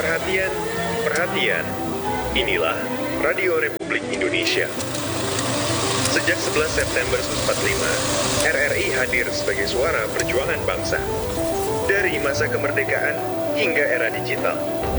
Perhatian, perhatian. Inilah Radio Republik Indonesia. Sejak 11 September 1945, RRI hadir sebagai suara perjuangan bangsa. Dari masa kemerdekaan hingga era digital.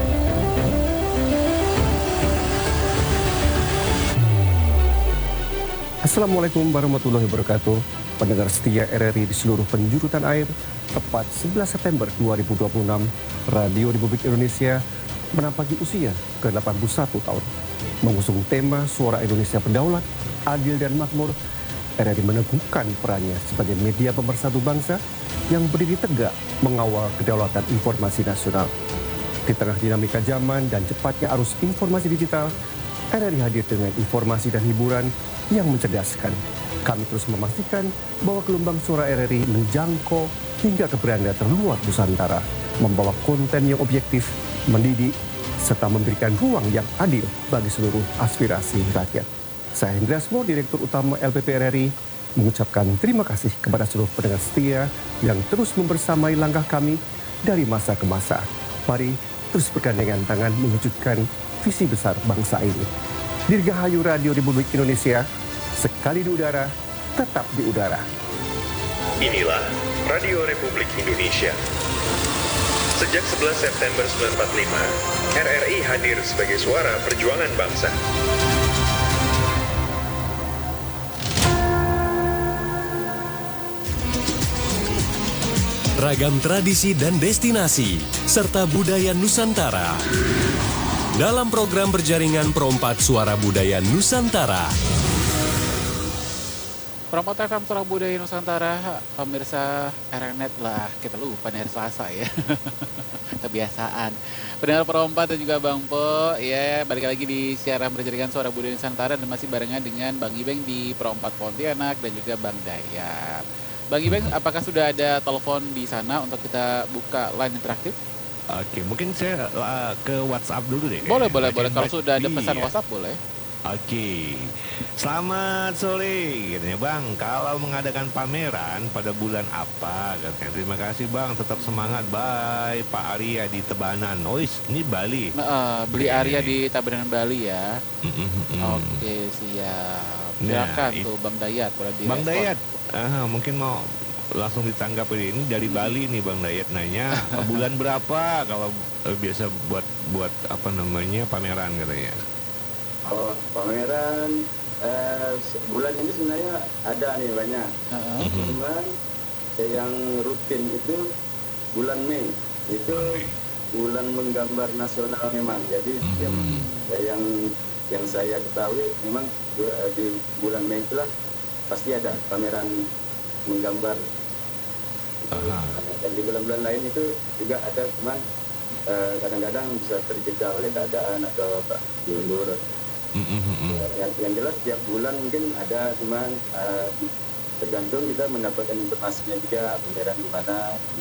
Assalamualaikum warahmatullahi wabarakatuh. Pendengar setia RRI di seluruh penjuru tanah air, tepat 11 September 2026, Radio Republik Indonesia menampaki usia ke-81 tahun. Mengusung tema Suara Indonesia Berdaulat, Adil dan Makmur, RRI meneguhkan perannya sebagai media pemersatu bangsa yang berdiri tegak mengawal kedaulatan informasi nasional. Di tengah dinamika zaman dan cepatnya arus informasi digital, RRI hadir dengan informasi dan hiburan yang mencerdaskan. Kami terus memastikan bahwa gelombang suara RRI menjangkau hingga ke beranda terluar Nusantara, membawa konten yang objektif, mendidik, serta memberikan ruang yang adil bagi seluruh aspirasi rakyat. Saya Hendriasmo, Direktur Utama LPP RRI, mengucapkan terima kasih kepada seluruh pendengar setia yang terus membersamai langkah kami dari masa ke masa. Mari terus bergandengan tangan mewujudkan visi besar bangsa ini. Dirgahayu Radio Republik Indonesia, sekali di udara, tetap di udara. Inilah Radio Republik Indonesia. Sejak 11 September 1945, RRI hadir sebagai suara perjuangan bangsa. Ragam tradisi dan destinasi, serta budaya Nusantara. Dalam program berjaringan Perompak Suara Budaya Nusantara. Perompak FM Suara Budaya Nusantara, pemirsa RNet lah, kita lupa nih hari Selasa ya. Kebiasaan. Pendengar Perompak dan juga Bang Po, ya balik lagi di siaran berjaringan Suara Budaya Nusantara dan masih barengan dengan Bang Ibeng di Perompak Pontianak dan juga Bang Dayat. Bang Ibeng, apakah sudah ada telepon di sana untuk kita buka line interaktif? Oke, mungkin saya ke WhatsApp dulu deh. Boleh. Kalau sudah ada pesan WhatsApp boleh. Oke, selamat sore, katanya Bang. Kalau mengadakan pameran pada bulan apa? Katanya. Terima kasih Bang, tetap semangat. Bye, Pak Arya di Tebanan. Oh, ini Bali. Beli Arya di Tabanan Bali ya. Oke, siap. Silakan tuh Bang Dayat. Bang Dayat, mungkin mau langsung ditanggap ini dari Bali nih Bang Dayat nanya bulan berapa kalau biasa buat apa namanya pameran katanya. Oh, pameran bulan ini sebenarnya ada nih banyak. Cuman yang rutin itu bulan Mei. Itu bulan menggambar nasional memang. Jadi yang saya ketahui memang di bulan Mei itulah pasti ada pameran menggambar. Dan di bulan-bulan lain itu juga ada, cuman kadang-kadang bisa terjeda oleh keadaan atau diundur. Yang jelas tiap bulan mungkin ada, cuman tergantung kita mendapatkan informasinya juga pameran di mana.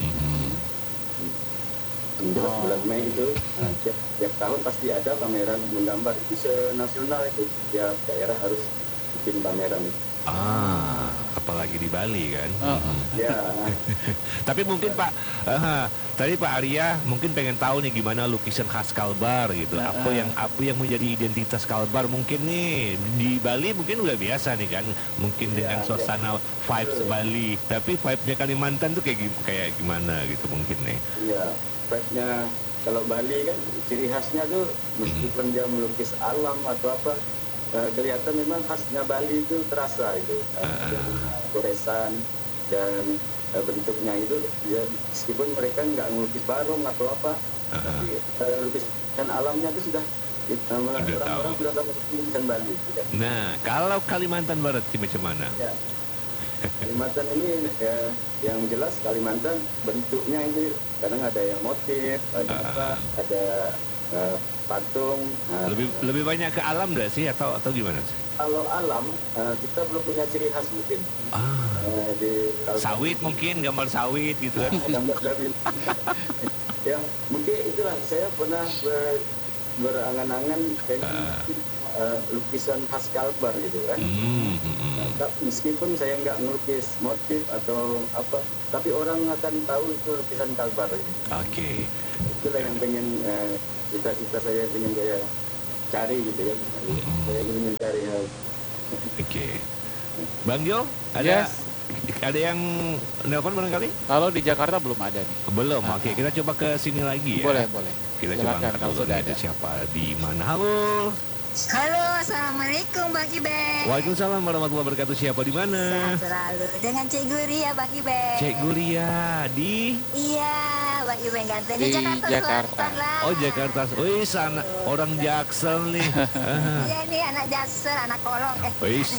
Yang jelas bulan Mei itu tiap tahun pasti ada pameran menggambar, itu senasional itu, tiap daerah harus bikin pameran. Apalagi di Bali kan. Ya. Tapi mungkin Pak, tadi Pak Arya mungkin pengen tahu nih gimana lukisan khas Kalbar gitu. Apa yang menjadi identitas Kalbar mungkin nih di Bali mungkin udah biasa nih kan. Mungkin dengan suasana vibes Bali. Tapi vibe-nya Kalimantan tuh kayak gimana gitu mungkin nih. Iya, vibe-nya kalau Bali kan ciri khasnya tuh meskipun dia melukis alam atau apa, kelihatan memang khasnya Bali itu terasa itu, goresan dan bentuknya itu ya, meskipun mereka nggak ngelukis barong atau apa, tapi lukisan alamnya itu sudah orang-orang sudah tahu lukisan Bali. Gitu. Nah, kalau Kalimantan Barat macam mana? Ya. Kalimantan ini yang jelas Kalimantan bentuknya itu kadang ada yang motif, ada patung. Lebih banyak ke alam nggak sih atau gimana sih? Kalau alam kita belum punya ciri khas mungkin. Sawit mungkin, gambar sawit gitu kan. Gambar sawit. Ya mungkin itulah saya pernah berangan-angan kayaknya lukisan khas Kalbar gitu kan. Meskipun saya nggak melukis motif atau apa, tapi orang akan tahu itu lukisan Kalbar gitu. Oke. Itulah yang pengen cita-cita saya pengen saya cari gitu kan. Saya ingin mencari hal. Oke. Bang Jo, ada yang nelpon barangkali? Kalau di Jakarta belum ada nih. Belum. Oke, kita coba ke sini lagi ya. Boleh. Kita Silakan, coba angkat kalau dulu sudah nih, ada. siapa di mana. Halo. Halo, assalamualaikum Bang Ibe. Waalaikumsalam warahmatullahi wabarakatuh. Siapa di mana? Sehat selalu dengan Cik Guri ya Bang Ibe. Cik Guria di Iya, Bang Ibe ganteng Di di Jakarta. Jakarta. Selatan lah. Oh, Jakarta. Wih, sana orang Jaksel nih. Iya nih anak Jaksel, anak kolong. Wis.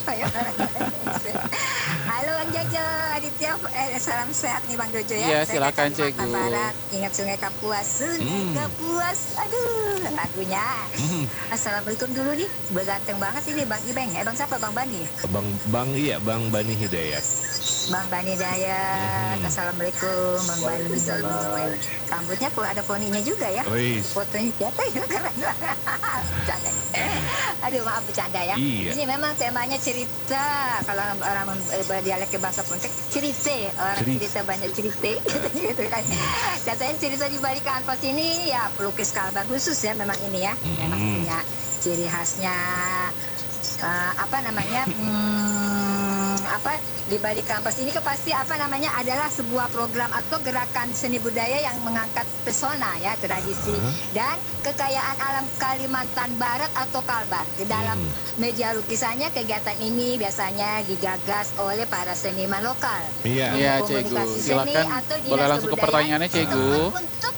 Halo Bang Jojo, Aditya. Salam sehat nih Bang Jojo ya. Iya, Saya silakan, dari Cik Kalimantan Gu. Barat. Ingat Sungai Kapuas. Sungai Kapuas. Aduh, lagunya. Assalamualaikum dulu nih. Berganteng banget ini Bang Ibeng. Bang siapa Bang Bani? Bang Bani Hidayat. Bang Bani Dayat, Assalamualaikum Bang Bani. Rambutnya ada poninya juga ya. Wis. Fotonya siapa ya? Keren banget. Bercanda. Aduh maaf bercanda ya. Iya. Ini memang temanya cerita. Kalau orang berdialek ke bahasa Pontianak cerita. Orang cerita banyak cerita. Gitu kan. Katanya cerita di balik kanvas ini ya pelukis Kalbar khusus ya memang ini ya. Memang punya ciri khasnya. Di balik kampas ini pasti adalah sebuah program atau gerakan seni budaya yang mengangkat pesona ya tradisi dan kekayaan alam Kalimantan Barat atau Kalbar. Di dalam media lukisannya kegiatan ini biasanya digagas oleh para seniman lokal. Iya, Cikgu. Silakan. Boleh langsung ke pertanyaannya, Cikgu. Untuk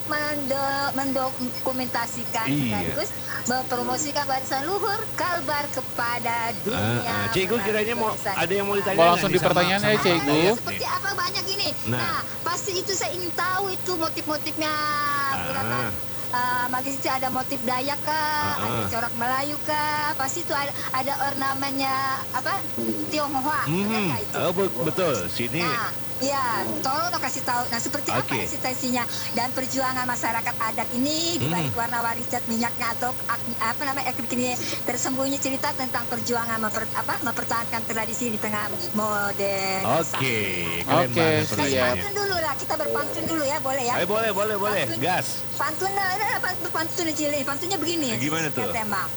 mendokumentasikan sekaligus mempromosikan warisan luhur Kalbar kepada dunia. Cikgu kiranya ada yang mau ditanya. Mau langsung di pertanyaannya, Cikgu. Seperti apa banyak ini. Nah, pasti itu saya ingin tahu itu motif-motifnya. Gerakan Magisi ada motif Dayak kah, ada corak Melayu kah, pasti itu ada ornamennya Tionghoa. Itu. Oh, betul. Sini. Nah, ya, tolong dong kasih tahu. Nah, seperti apa eksistensinya dan perjuangan masyarakat adat ini di balik warna-warni cat minyaknya atau ini tersembunyi cerita tentang perjuangan mempertahankan tradisi di tengah modern. Oke, keren banget pertanyaannya. Pantun dulu lah, kita berpantun dulu ya, boleh ya? Boleh. Gas. Pantun Cili. Pantunnya begini. Gimana tuh? Tema.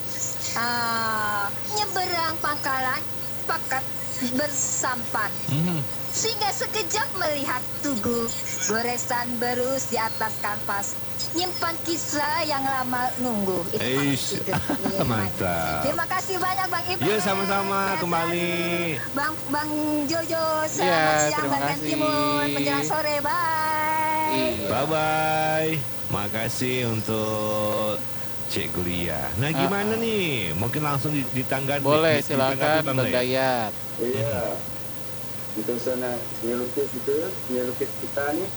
Nyeberang pangkalan, pakat bersampan. Sehingga sekejap melihat tugu goresan berus di atas kanvas, nyimpan kisah yang lama nunggu. Mantap. Terima kasih banyak Bang Ibu. Ya, sama-sama kembali. Bang Jojo, Ya, selamat siang terima dan kasih. Timun menjelang sore. Bye. Bye-bye. Makasih untuk Cik Guria. Nah, gimana nih? Mungkin langsung ditanggapi. Boleh, silakan Bang Dayat. Iya. Untuk sana melukis kita nih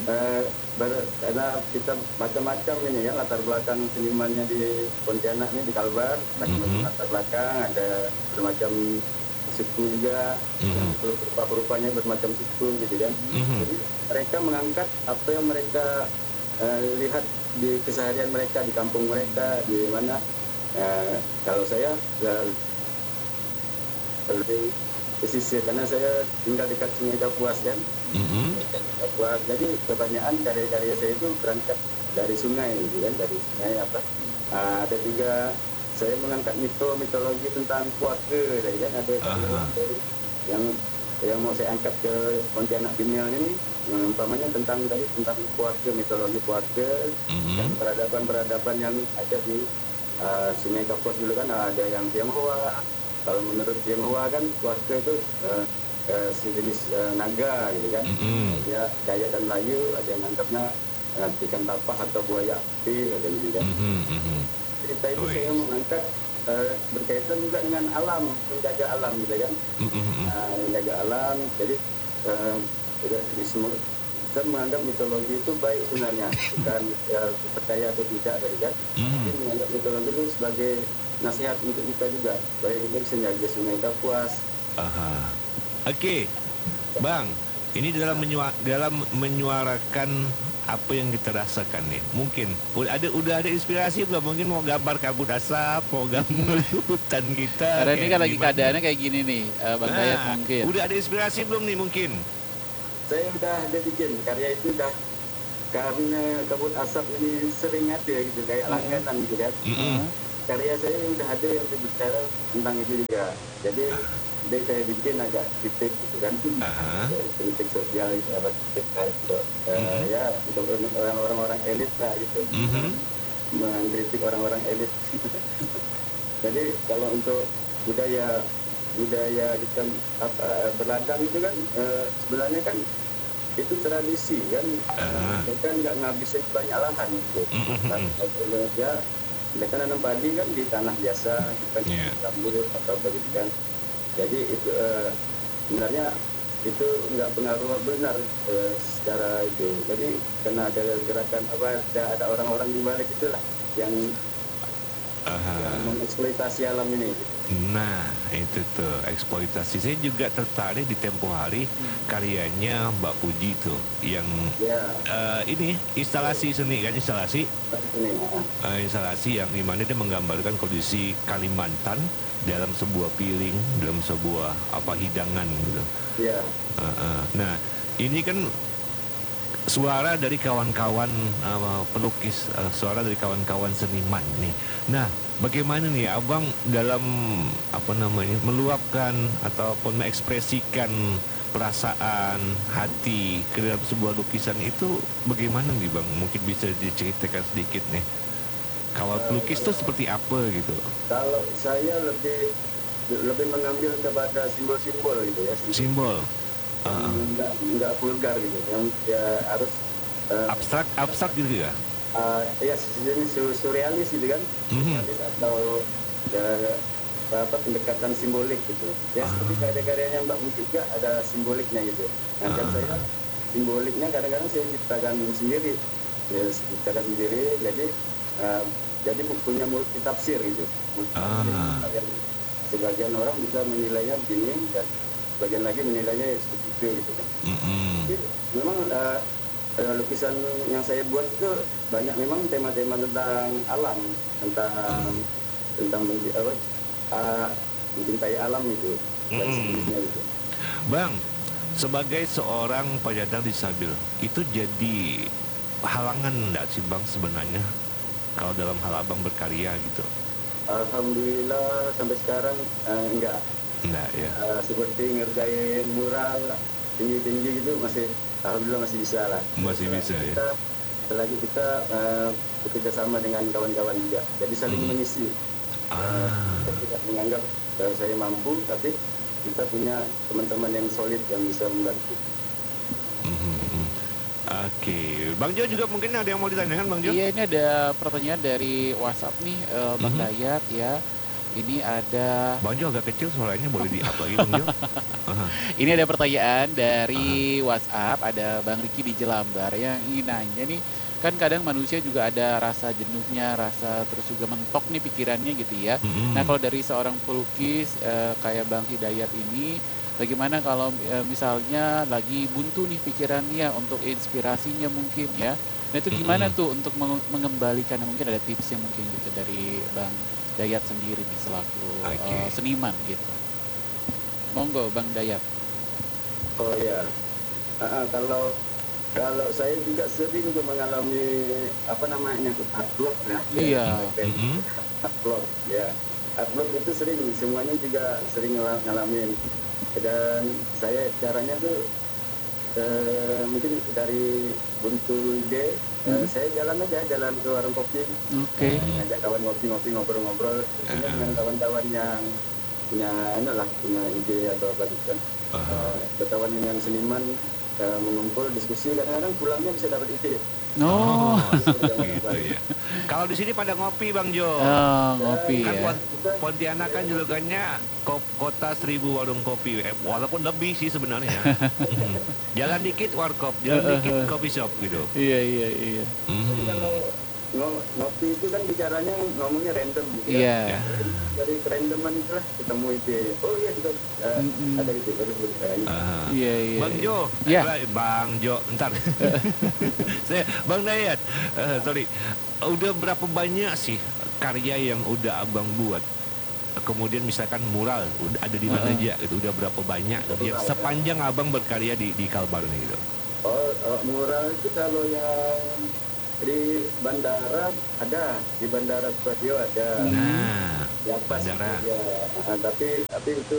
karena kita macam-macam ini ya latar belakang senimannya di Pontianak nih di Kalbar, macam-macam latar belakang, ada bermacam suku juga, rupa-rupanya bermacam suku gitu kan. Jadi mereka mengangkat apa yang mereka lihat di keseharian mereka di kampung mereka di mana. Kalau saya lebih pesisir karena saya tinggal dekat Sungai Kapuas kan. Kapuas. Jadi kebanyakan karya-karya saya itu berangkat dari sungai gitu kan, dari sungai ada juga saya mengangkat mitologi tentang keluarga kan, ada yang mau saya angkat ke Pontianak Binial ini umpamanya tentang keluarga, mitologi keluarga dan peradaban yang ada di Sungai Kapuas dulu kan, ada yang Tionghoa. Kalau menurut Tionghoa kan keluarga itu sejenis naga gitu kan. Ya Dayak dan Melayu ada yang anggapnya ikan tapah atau buaya api ada gitu kan. Cerita itu saya mengangkat berkaitan juga dengan alam, menjaga alam gitu kan. Menjaga alam. Jadi kita menganggap mitologi itu baik sebenarnya, bukan percaya atau tidak gitu kan. Tapi menganggap mitologi itu sebagai nasihat untuk kita juga, supaya kita bisa menjaga Sungai Kapuas. Oke, Bang, ini dalam menyuarakan apa yang kita rasakan nih? Mungkin udah ada inspirasi belum? Mungkin mau gambar kabut asap, mau gambar hutan kita. Karena ini kan lagi gimana? keadaannya kayak gini nih, Bang Dayat mungkin. Udah ada inspirasi belum nih mungkin? Saya udah ada bikin karya itu udah, karena kabut asap ini sering ada gitu kayak langganan gitu kan. Karya saya udah ada yang berbicara tentang itu juga. Jadi saya bikin agak kritik gitu kan, kritik sosial gitu, apa kritik gitu. Ya untuk orang-orang elit lah gitu, mengkritik orang-orang elit. Jadi kalau untuk budaya kita berladang itu kan sebenarnya kan itu tradisi kan, mereka nggak ngabisin banyak lahan gitu. Ya mereka nanam padi kan di tanah biasa, bukan gambut atau begitu kan. Jadi itu sebenarnya itu nggak pengaruh benar secara itu. Jadi karena ada gerakan ada orang-orang di balik itulah yang mengeksploitasi alam ini. Nah, itu tuh eksploitasi. Saya juga tertarik di tempo hari karyanya Mbak Puji tuh yang ini instalasi seni kan, instalasi yang dimana dia menggambarkan kondisi Kalimantan dalam sebuah piring, dalam sebuah hidangan gitu. Nah, ini kan suara dari kawan-kawan pelukis, suara dari kawan-kawan seniman nih. Nah, bagaimana nih Abang dalam meluapkan ataupun mengekspresikan perasaan hati ke dalam sebuah lukisan itu bagaimana nih Bang? Mungkin bisa diceritakan sedikit nih. Kalau pelukis itu seperti apa gitu? Kalau saya lebih mengambil kepada simbol-simbol gitu ya. Simbol. Nggak vulgar gitu, yang ya harus abstrak gitu ya. Ya jenis surrealis gitu kan, surrealis atau pendekatan simbolik gitu. Ya seperti karya-karyanya Mbak Puji juga ada simboliknya gitu. Nah, dan saya simboliknya kadang-kadang saya ciptakan sendiri, jadi punya multi tafsir gitu. Yang sebagian orang bisa menilainya begini dan bagian lagi menilainya seperti itu gitu kan. Jadi, memang lukisan yang saya buat itu banyak memang tema-tema tentang alam, tentang mencintai alam itu dan seterusnya gitu. Bang, sebagai seorang penyandang disabel itu jadi halangan enggak sih Bang sebenarnya kalau dalam hal Abang berkarya gitu? Alhamdulillah sampai sekarang enggak. Enggak ya. Seperti ngerjain mural tinggi-tinggi gitu alhamdulillah masih bisa lah. Masih bisa ya. Selagi kita bekerja sama dengan kawan-kawan juga, jadi saling mengisi. Kita tidak menganggap saya mampu, tapi kita punya teman-teman yang solid yang bisa membantu. Oke, Bang Jo juga mungkin ada yang mau ditanyakan Bang Jo? Iya, ini ada pertanyaan dari WhatsApp nih, Bang Dayat ya. Ini ada Bang Jo agak kecil suaranya, boleh di-up lagi Bang Jo? Ini ada pertanyaan dari WhatsApp, ada Bang Riki di Jelambar yang ingin nanya nih, kan kadang manusia juga ada rasa jenuhnya, rasa terus juga mentok nih pikirannya gitu ya. Nah, kalau dari seorang pelukis kayak Bang Hidayat ini, bagaimana kalau misalnya lagi buntu nih pikirannya untuk inspirasinya mungkin ya. Nah, itu gimana tuh untuk mengembalikannya? Mungkin ada tips yang mungkin gitu dari Bang Dayat sendiri nih selaku seniman gitu. Monggo Bang Dayat. Oh ya, kalau saya juga sering untuk mengalami artwork ya. Iya. Artwork ya. Artwork itu sering, semuanya juga sering ngalamin. Dan saya caranya tuh mungkin dari buntu ide, saya jalan ke warung kopi, ngajak kawan ngopi-ngopi, ngobrol-ngobrol, dengan kawan-kawan yang punya ide atau apa gitu kan. Berkawan dengan seniman, mengumpul diskusi, kadang-kadang pulangnya bisa dapat ide. Gitu ya. Kalau di sini pada ngopi Bang Jo. Ngopi kan ya. Pontianak kan julukannya kota 1000 warung kopi. Walaupun lebih sih sebenarnya. Jalan dikit warkop, jalan dikit kopi shop gitu. Iya. Jadi kalau waktu itu kan bicaranya ngomongnya random gitu Iya. Dari kerandoman itulah ketemu itu. Oh iya juga ada itu baru Iya. Bang Jo, Iya. Bang Jo, ntar. Bang Dayat, sorry. Udah berapa banyak sih karya yang udah abang buat? Kemudian misalkan mural, udah ada di mana aja? Itu udah berapa banyak? Ya, sepanjang abang berkarya di Kalbar nih gitu. Mural itu kalau yang di bandara ada, di bandara Spadio ada. Nah, Di atas bandara. itu, ya. Tapi itu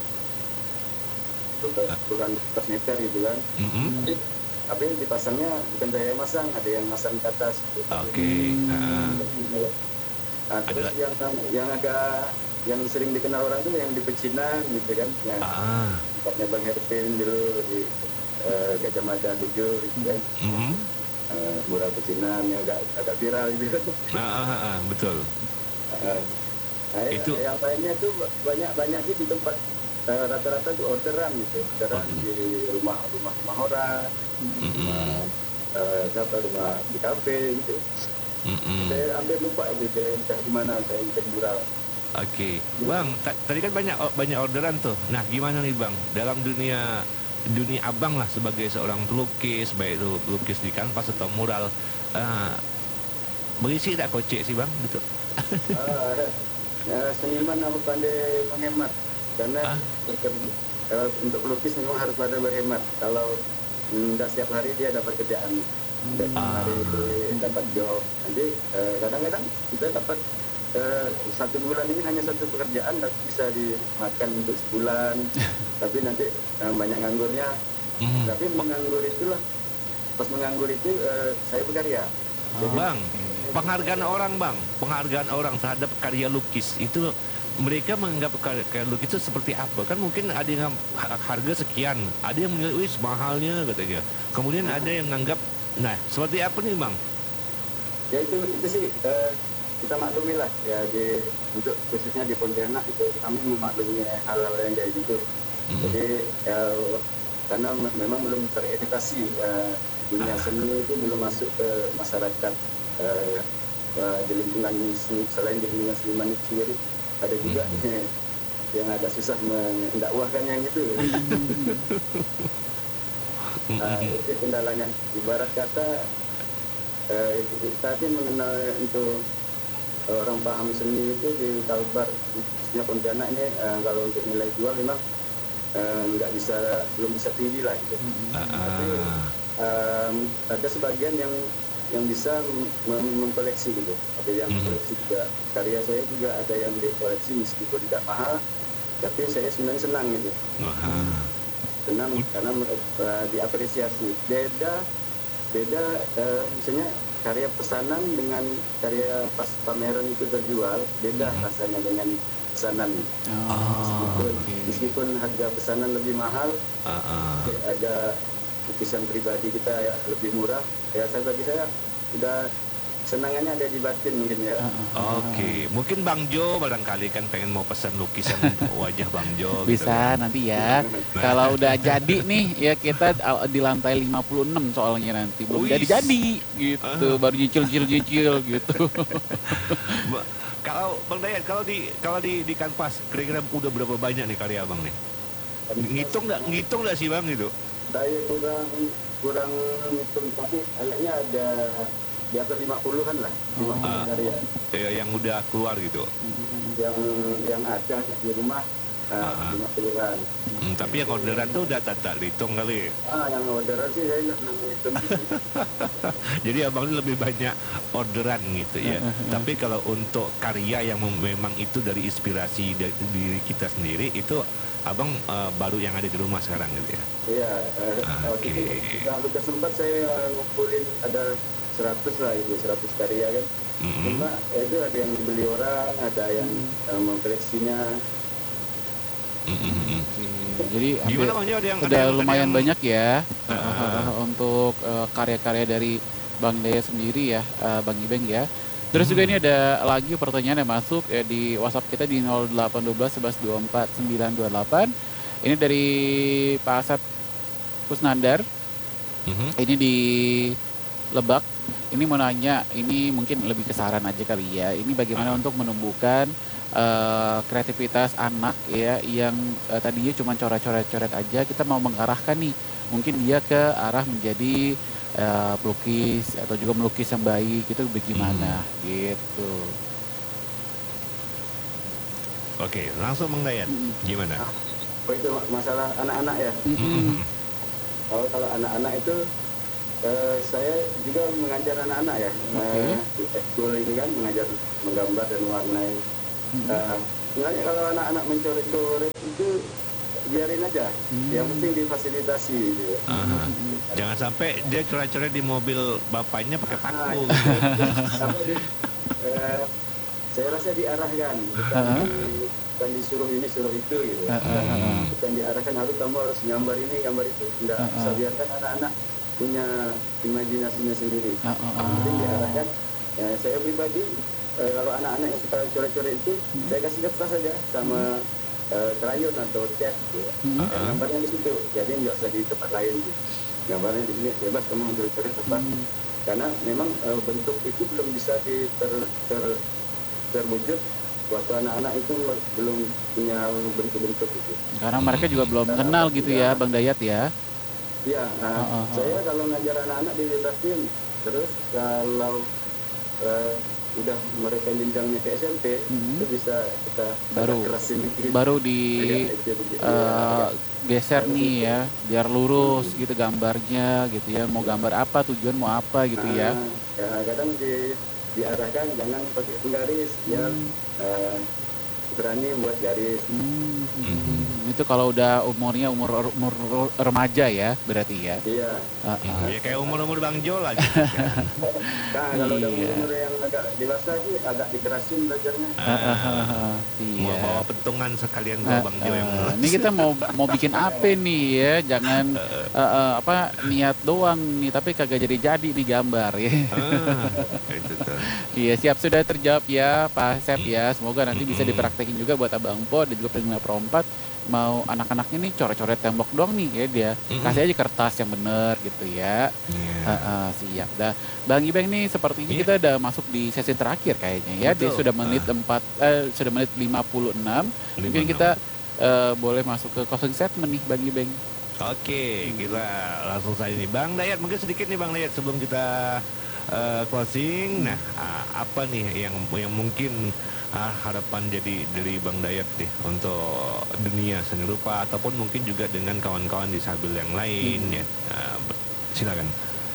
ukuran 100 meter gitu kan. Tapi dipasangnya bukan saya yang masang, ada yang masang ke atas. Oke. Terus yang agak yang sering dikenal orang tuh yang di pecinan gitu kan. Ya. Tempatnya Bang Herpin dulu di Gajah Mada 7 gitu kan. Mural pecinan yang agak viral gitu. Betul. Itu yang lainnya tuh banyak di tempat rata-rata tuh orderan gitu, orderan di rumah orang, rumah di kafe gitu. Saya hampir lupa itu saya di mana saya bikin mural. Oke, Bang, tadi kan banyak orderan tuh. Nah, gimana nih Bang, dalam dunia abang lah sebagai seorang pelukis, baik itu lukis di kanvas atau mural, berisi tak kocek sih Bang gitu? Seniman aku pandai menghemat karena untuk pelukis memang harus pandai berhemat. Kalau tidak setiap hari dia dapat kerjaan, tidak setiap hari dapat job. Nanti kadang-kadang kita dapat 1 bulan ini hanya 1 pekerjaan, tapi bisa dimakan untuk sebulan. Tapi nanti banyak nganggurnya. Tapi menganggur itulah, pas menganggur itu saya berkarya. Bang, penghargaan orang terhadap karya lukis itu, mereka menganggap karya lukis itu seperti apa? Kan mungkin ada yang harga sekian, ada yang menilai wih mahalnya katanya. Kemudian ada yang menganggap, nah seperti apa nih Bang? Ya itu sih kita maklumi lah ya, untuk khususnya di Pontianak itu kami memaklumi hal-hal yang kayak gitu. Jadi karena memang belum teredukasi dunia seni itu belum masuk ke masyarakat di lingkungan selain di lingkungan seniman itu sendiri ada juga yang agak susah mendakwahkan yang itu. Itu kendalanya. Ibarat kata kita mengenal untuk orang paham seni itu di Kalbar, khususnya Pontianak ini kalau untuk nilai jual memang belum bisa tinggi lah gitu. Tapi ada sebagian yang bisa mengkoleksi gitu. Ada yang koleksi juga. Karya saya juga ada yang dikoleksi meskipun tidak mahal, tapi saya sebenarnya senang gitu. Senang karena diapresiasi. Beda misalnya karya pesanan dengan karya pas pameran itu terjual, beda rasanya dengan pesanan. Meskipun harga pesanan lebih mahal, ada lukisan pribadi kita ya lebih murah. Ya bagi saya udah senangannya ada di batin mungkin ya. Oke, mungkin Bang Jo barangkali kan pengen mau pesan lukisan wajah Bang Jo. Bisa gitu. nanti ya. Kalau udah jadi nih ya kita di lantai 56 soalnya nanti belum jadi gitu, baru nyicil gitu. Kalau Bang Dayat, kalau di kanvas kira-kira udah berapa banyak nih karya Abang nih? Ngitung nggak sih Bang gitu? Saya kurang hitung, tapi kayaknya ada di atas 50-an lah, 50 karya. Yang udah keluar gitu. Yang ada di rumah 50-an. Tapi yang orderan tuh udah tak dihitung kali. Yang orderan sih saya nggak pernah menghitung. Jadi Abang ini lebih banyak orderan gitu ya. Tapi kalau untuk karya yang memang itu dari inspirasi dari diri kita sendiri, itu Abang baru yang ada di rumah sekarang gitu ya? Iya. Oke. Udah sempat saya ngumpulin ada 100 lah itu, 100 karya kan. Cuma itu ada yang dibeli orang, ada yang mengkoleksinya. Jadi udah lumayan banyak ya untuk karya-karya dari Bang Daya sendiri ya, Bang Ibeng ya. Terus juga ini ada lagi pertanyaan yang masuk ya di WhatsApp kita di 0812 11 24 928. Ini dari Pak Asep Kusnandar. Ini di Lebak. ini mau nanya, ini mungkin lebih ke saran aja kali ya. Ini bagaimana untuk menumbuhkan kreativitas anak ya yang tadinya cuma coret-coret aja, kita mau mengarahkan nih, mungkin dia ke arah menjadi pelukis atau juga melukis yang baik, itu bagaimana gitu. Oke, langsung Bang Dayat. Gimana? Oh, itu masalah anak-anak ya. Kalau anak-anak itu saya juga mengajar anak-anak ya. Di ekskul ini kan mengajar menggambar dan mewarnai. Sebenarnya kalau anak-anak mencoret-coret itu biarin aja. Yang penting difasilitasi gitu. Jangan sampai dia coret-coret di mobil bapaknya pakai paku. Saya rasa diarahkan, bukan disuruh ini suruh itu gitu. Bukan diarahkan kamu harus gambar ini gambar itu. Tidak, bisa biarkan anak-anak punya imajinasinya sendiri. Jadi diarahkan. Saya pribadi kalau anak-anak yang suka coret-coret itu, saya kasih kertas saja sama krayon atau cat gitu. Gambarnya di situ, jadi nggak usah di tempat lain. Gambarnya di sini bebas kamu coret-coret tempat. Karena memang bentuk itu belum bisa terwujud waktu anak-anak itu belum punya bentuk-bentuk itu. Karena mereka juga belum kenal gitu ya, Bang Dayat ya. Iya, saya kalau ngajar anak-anak di Litasin, terus kalau udah mereka jenjangnya ke SMP, itu bisa kita kerasin dikit. Baru di geser nih ya, biar lurus gitu gambarnya gitu ya. Mau gambar apa, tujuan mau apa gitu ya. Kadang diarahkan jangan pakai penggaris, ya berani buat garis. Itu kalau udah umurnya umur remaja ya berarti ya. Iya. Ya kayak umur Bang Jo lah gitu. Kalau udah umur yang agak dewasa sih agak dikerasin belajarnya. Iya. Bawa pentungan sekalian kalau Bang Jo yang ini kita mau bikin apa nih ya, jangan niat doang nih tapi kagak jadi nih gambar ya. Itu tuh. Iya, siap, sudah terjawab ya Pak Asep ya. Semoga nanti bisa dipraktekin juga buat Abang Po dan juga pengguna perompat. Mau anak-anaknya nih coret-coret tembok doang nih ya dia. Kasih aja kertas yang bener gitu ya. Siap dah. Bang Ibeng nih sepertinya kita udah masuk di sesi terakhir kayaknya ya. Dia sudah menit 56. Mungkin kita boleh masuk ke closing statement nih Bang Ibeng. Oke, kita langsung saja nih Bang Dayat, mungkin sedikit nih Bang Dayat sebelum kita closing. Nah, apa nih yang mungkin harapan jadi dari Bang Dayat nih untuk dunia seni rupa ataupun mungkin juga dengan kawan-kawan disabil yang lain ya. Silakan.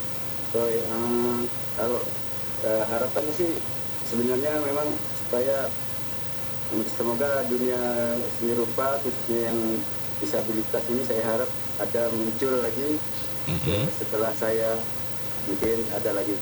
Kalau harapannya sih sebenarnya memang supaya semoga dunia seni rupa khususnya yang disabilitas ini saya harap ada muncul lagi setelah saya mungkin ada lagi.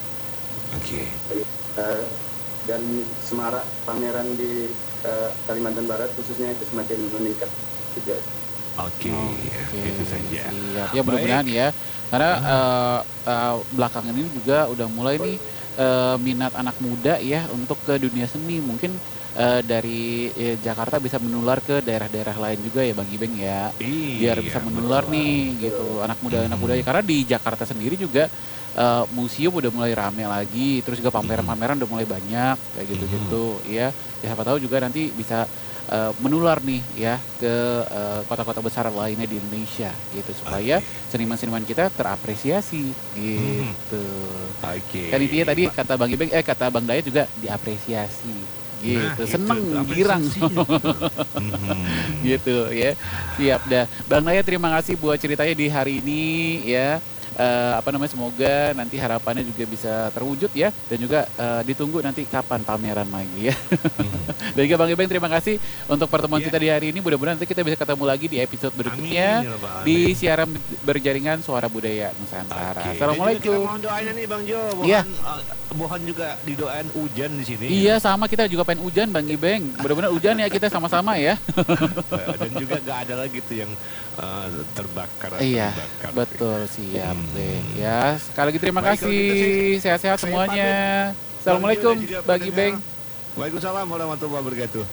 Dan semarak pameran di Kalimantan Barat khususnya itu semakin meningkat juga. Oke, itu saja. Ya mudah-mudahan ya, karena belakangan ini juga udah mulai nih minat anak muda ya untuk ke dunia seni. Mungkin dari Jakarta bisa menular ke daerah-daerah lain juga ya Bang Ibeng ya, biar bisa menular nih gitu anak muda ya. Karena di Jakarta sendiri juga museum udah mulai rame lagi, terus juga pameran-pameran udah mulai banyak kayak gitu-gitu ya. Siapa tahu juga nanti bisa menular nih ya ke kota-kota besar lainnya di Indonesia gitu supaya seniman-seniman kita terapresiasi gitu. Kan intinya tadi kata Bang Ibeng kata Bang Dayat juga diapresiasi gitu. Seneng girang gitu ya. Siap dah Bang Dayat, terima kasih buat ceritanya di hari ini ya. Semoga nanti harapannya juga bisa terwujud ya, dan juga ditunggu nanti kapan pameran lagi ya. Dan juga Bang Ibeng, terima kasih untuk pertemuan kita di hari ini. Mudah-mudahan nanti kita bisa ketemu lagi di episode berikutnya di siaran berjaringan Suara Budaya Nusantara. Assalamualaikum. Kita mohon doanya nih Bang Jo, mohon juga didoain hujan di sini. Iya, sama kita juga pengen hujan Bang Ibeng. Mudah-mudahan hujan ya kita sama-sama ya. Dan juga gak ada lagi tuh yang terbakar. Iya, betul, siap deh. Ya, sekali lagi terima kasih. Sehat-sehat semuanya. Assalamualaikum Bang Ibeng. Waalaikumsalam warahmatullahi wabarakatuh.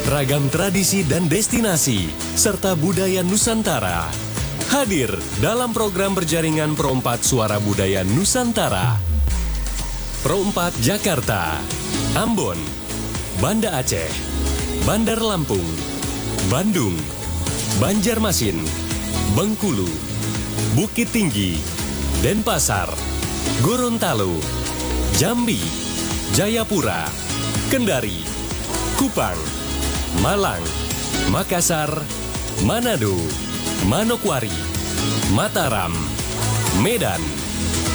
ragam tradisi dan destinasi, serta budaya Nusantara. Hadir dalam program berjaringan Pro 4 Suara Budaya Nusantara. Pro 4 Jakarta, Ambon, Banda Aceh, Bandar Lampung, Bandung, Banjarmasin, Bengkulu, Bukit Tinggi, Denpasar, Gorontalo, Jambi, Jayapura, Kendari, Kupang, Malang, Makassar, Manado, Manokwari, Mataram, Medan,